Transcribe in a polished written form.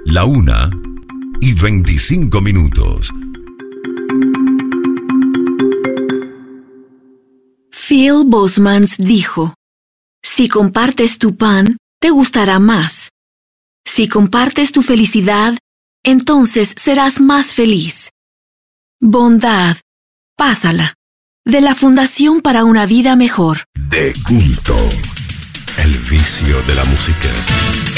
1:25. Phil Bosmans dijo: si compartes tu pan, te gustará más. Si compartes tu felicidad, entonces serás más feliz. Bondad, pásala. De la Fundación para una Vida Mejor. De culto. El vicio de la música.